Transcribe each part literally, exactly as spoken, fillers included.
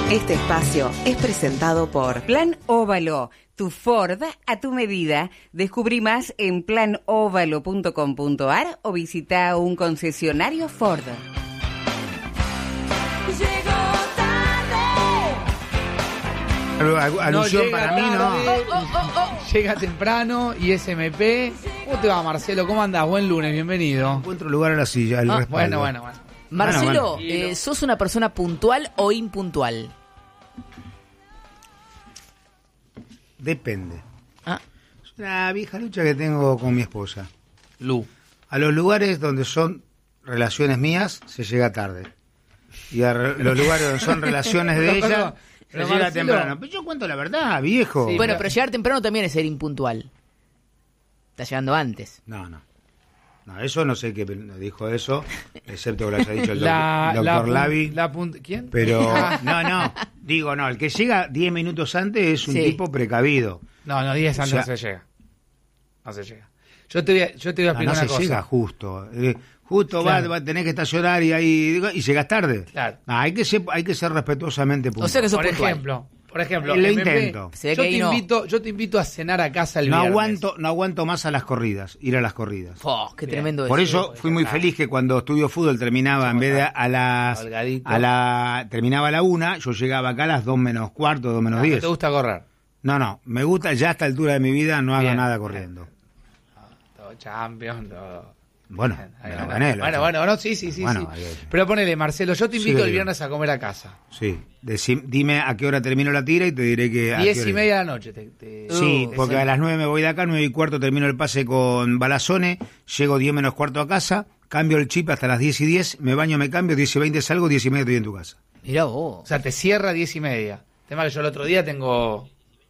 Este espacio es presentado por Plan Óvalo, tu Ford a tu medida. Descubrí más en plan óvalo punto com punto a r o visita un concesionario Ford. Alusión no para mí, ¿no? Oh, oh, oh, oh. Llega temprano y S M P. ¿Cómo te va, Marcelo? ¿Cómo andás? Buen lunes, bienvenido. Encuentro lugar a la silla, el Ah, respaldo. bueno, bueno, bueno. Marcelo, Bueno, bueno. eh, ¿sos una persona puntual o impuntual? Depende. Ah, Es una vieja lucha que tengo con mi esposa. Lu. A los lugares donde son relaciones mías, se llega tarde. Y a re- los lugares donde son relaciones de No, ella, perdón, se pero llega Marcelo- temprano. Pero yo cuento la verdad, viejo. Sí, bueno, pero- pero llegar temprano también es ser impuntual. Está llegando antes. No, no. No, eso no sé qué dijo eso, excepto que lo haya dicho el La, doctor, la doctor pun- Lavi. la pun- ¿Quién? Pero, no, no. Digo, no, el que llega diez minutos antes es un Sí. tipo precavido. No, no, diez antes O no sea- se llega. No se llega. Yo te voy a, yo te voy a No, explicar no una se cosa. llega justo. Eh, justo Claro. va, va a tener que estacionar y ahí y llegas tarde. Claro. No, hay que ser, hay que ser respetuosamente puntual. O sea que sos Por puntual. ejemplo, por ejemplo, Lo M P, intento. Se ve yo que te ahí no. invito, yo te invito a cenar a casa el no viernes. aguanto, no aguanto más a las corridas, ir a las corridas. Oh, qué Bien. tremendo Por eso. eso fui muy feliz que cuando estudio fútbol terminaba en vez de a las Holgadito. a la terminaba a la una, yo llegaba acá a las dos menos cuarto, dos menos Ah, ¿no diez. te gusta correr? No, no, me gusta ya a esta altura de mi vida no hago Bien. nada corriendo. Todo champion, todo. Bueno, Ahí me va. lo gané. la Bueno, otra. bueno, no, sí, sí, sí. Bueno, sí. ahí- ahí. Pero ponele, Marcelo, yo te invito Sí, el digo. viernes a comer a casa. Sí, Decí- dime a qué hora termino la tira y te diré que... a qué Diez hora y es. media de la noche. Te, te- Sí, te porque ceno. a las nueve me voy de acá, nueve y cuarto termino el pase con Balazone, llego diez menos cuarto a casa, cambio el chip hasta las diez y diez, me baño, me cambio, diez y veinte salgo, diez y media estoy en tu casa. Mirá vos. O sea, te cierra diez y media. Tema que yo el otro día tengo...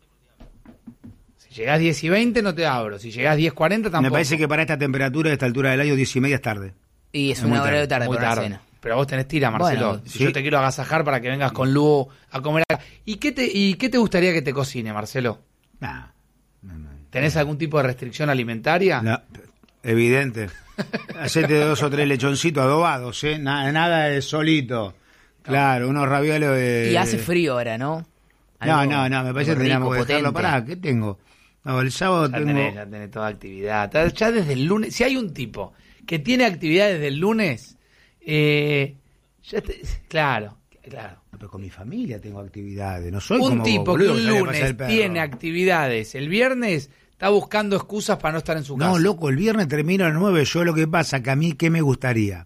Si llegás diez y veinte no te abro. Si llegás diez cuarenta tampoco. Me parece que para esta temperatura, a esta altura del año, diez y media es tarde. Y es Es muy una hora tarde, de tarde Muy para la tarde. cena. Pero vos tenés tira, Marcelo. Bueno, si sí. yo te quiero agasajar para que vengas con Lugo a comer acá. ¿Y qué te, y qué te gustaría que te cocine, Marcelo? Nah, no, no. ¿Tenés algún tipo de restricción alimentaria? No, evidente. Hacete dos o tres lechoncitos adobados, ¿eh? Nada, nada de solito. Claro, unos ravioles de... Y hace frío ahora, ¿no? No, Algo- no, no, me parece que algo teníamos rico, que dejarlo. potente. Pará, ¿qué tengo? No, el sábado Ya tengo... tenés, ya tenés toda actividad. Ta- Ya desde el lunes, si hay un tipo que tiene actividad desde el lunes, eh, ya te- claro, claro. Pero con mi familia tengo actividades, no soy Un como tipo vos, que boludo, un sale a pasear lunes el perro. tiene actividades, el viernes está buscando excusas para no estar en su casa. No, loco, el viernes termino a las nueve. Yo lo que pasa que a mí, ¿qué me gustaría?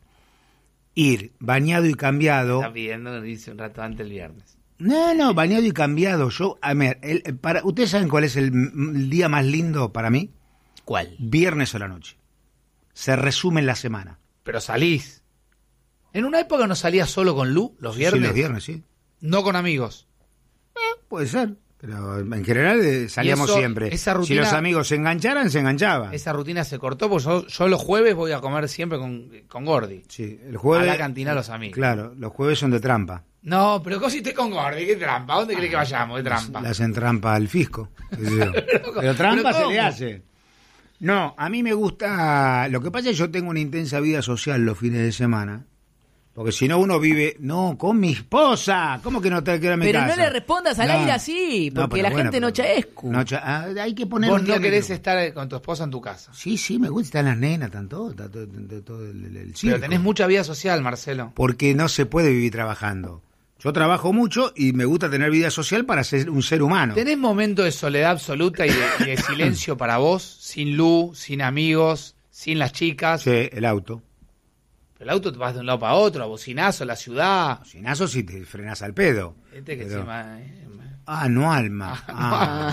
Ir bañado y cambiado. Está pidiendo, dice un rato antes el viernes. No, no, bañado y cambiado. Yo, a ver, el- el- para, ¿ustedes saben cuál es el, m- el día más lindo para mí? ¿Cuál? Viernes a la noche. Se resume en la semana. Pero salís. En una época no salías solo con Lu, los viernes. Sí, los viernes, sí. No con amigos. Puede ser. Pero en general eh, salíamos eso, siempre. esa Si rutina- los amigos se engancharan, se enganchaban. Esa rutina se cortó porque yo, yo los jueves voy a comer siempre con, con Gordi. Sí, el jueves. A la cantina a los amigos. Claro, los jueves son de trampa. No, pero ¿cómo hiciste con Gordi? ¿Qué trampa? ¿A dónde crees que vayamos? ¿Qué trampa? Le hacen trampa al fisco. qué sé yo. Pero trampa ¿pero se cómo? le hace. No, a mí me gusta... Lo que pasa es que yo tengo una intensa vida social los fines de semana. Porque si no uno vive... No, con mi esposa. ¿Cómo que no te quiero en mi Pero casa? no le respondas al No. aire así, No, porque pero la bueno, gente no pero- chaescu. no cha- ah, hay que poner Vos un día no querés negro. estar con tu esposa en tu casa. Sí, sí, me gusta. Están las nenas, están todo, está todo, está todo el, el- el circo. Pero tenés mucha vida social, Marcelo. Porque no se puede vivir trabajando. Yo trabajo mucho y me gusta tener vida social para ser un ser humano. ¿Tenés momentos de soledad absoluta y de, y de silencio para vos? Sin Lu, sin amigos, sin las chicas. Sí, el auto. El auto te vas de un lado para otro, a bocinazo, la ciudad. Sinazo si te frenas al pedo. Este que Pero- encima, eh, Ah, no alma. Ah.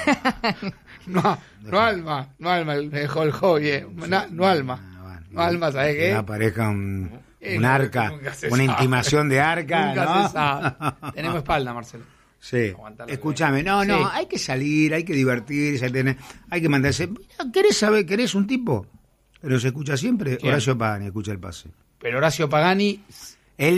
No, no alma, no alma, me dejó el hobby, eh. No, no alma. Ah, bueno. No alma, ¿sabés Que qué? aparezca un, Eh, un no, arca, nunca se una sabe. intimación de arca, Nunca ¿no? se sabe. Tenemos espalda, Marcelo. Sí. Aguantalo Escúchame, bien. no, no, Sí. hay que salir, hay que divertirse, hay, que tener- hay que mandarse. Mira, ¿querés saber? ¿Querés un tipo? Pero se escucha siempre. ¿Quién? Horacio Pagani, escucha el pase. Pero Horacio Pagani